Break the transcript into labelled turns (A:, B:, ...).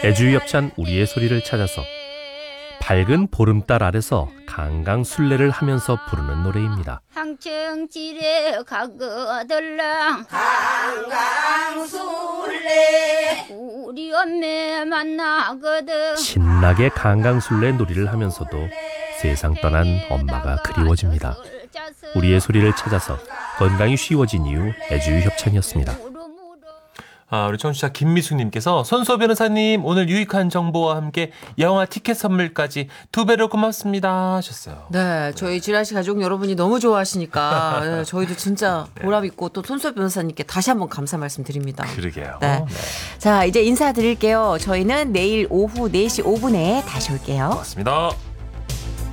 A: 애주협찬 우리의 소리를 찾아서 밝은 보름달 아래서 강강술래를 하면서 부르는 노래입니다.
B: 항청지레 가거들랑 강강술래 우리 엄매 만나거든.
A: 신나게 강강술래 놀이를 하면서도 세상 떠난 엄마가 그리워집니다. 우리의 소리를 찾아서 건강이 쉬워진 이유 애주협찬이었습니다.
C: 우리 청취자 김미숙님께서 손수호 변호사님 오늘 유익한 정보와 함께 영화 티켓 선물까지 2배로 고맙습니다 하셨어요.
D: 네, 저희 지라시 가족 여러분이 너무 좋아하시니까 네, 저희도 진짜 보람 있고 또 손수호 변호사님께 다시 한번 감사 말씀드립니다.
C: 그러게요.
D: 네.
C: 네.
D: 자, 이제 인사드릴게요. 저희는 내일 오후 4시 5분에 다시 올게요.
C: 고맙습니다.